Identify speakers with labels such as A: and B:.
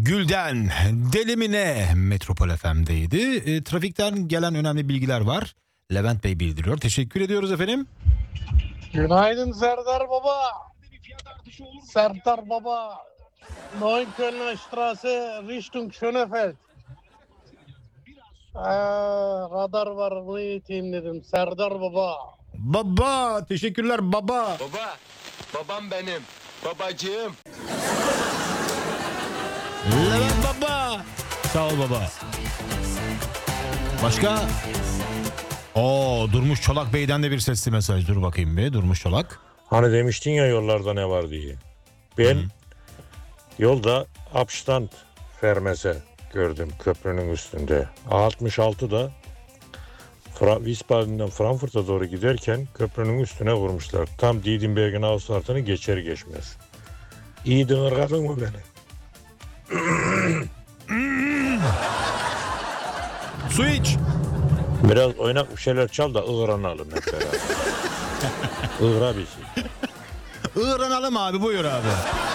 A: Gülden Delimine Metropol FM'deydi. Trafikten gelen önemli bilgiler var. Levent Bey bildiriyor. Teşekkür ediyoruz efendim.
B: Günaydın Serdar Baba. Serdar Baba. Neukölln Straße Richtung Schönefeld. Radar var, bunu eğiteyim dedim. Serdar Baba.
A: Baba, teşekkürler baba.
C: Baba, babam benim. Babacığım.
A: Levent baba. Sağ ol baba. Başka? Durmuş Çolak Bey'den de bir sesli mesaj. Dur bakayım bir. Durmuş Çolak.
D: Hani demiştin ya yollarda ne var diye. Ben yolda Abstand Fermese gördüm köprünün üstünde. A66'da Wiesbaden'den Frankfurt'a doğru giderken köprünün üstüne vurmuşlar. Tam Diedenberg'in Ausfahrt'ını geçer geçmez. İyi dınırgadın mı beni?
A: Su iç.
D: Biraz oynak bir şeyler çal da ığranalım hep beraber. Iğra bir şey.
A: Iğranalım abi, buyur abi.